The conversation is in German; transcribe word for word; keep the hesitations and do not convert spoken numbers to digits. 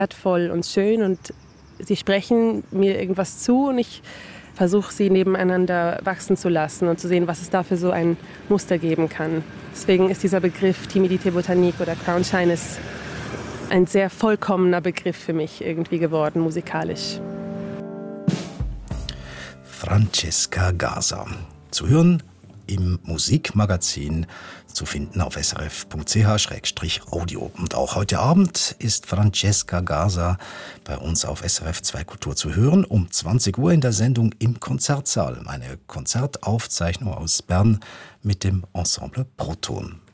wertvoll und schön und sie sprechen mir irgendwas zu und ich versuche, sie nebeneinander wachsen zu lassen und zu sehen, was es da für so ein Muster geben kann. Deswegen ist dieser Begriff Timidité botanique oder Crown Shyness ein sehr vollkommener Begriff für mich irgendwie geworden, musikalisch. Francesca Garza. Zu hören im Musikmagazin, zu finden auf s r f punkt c h slash audio. Und auch heute Abend ist Francesca Garza bei uns auf S R F zwei Kultur zu hören, um zwanzig Uhr in der Sendung Im Konzertsaal. Eine Konzertaufzeichnung aus Bern mit dem Ensemble Proton.